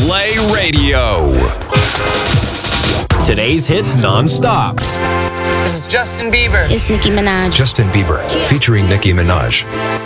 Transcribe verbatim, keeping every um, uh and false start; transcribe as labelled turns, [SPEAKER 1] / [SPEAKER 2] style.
[SPEAKER 1] Play Radio. Today's hits non-stop.
[SPEAKER 2] This is Justin Bieber.
[SPEAKER 3] It's Nicki Minaj.
[SPEAKER 4] Justin Bieber, featuring Nicki Minaj.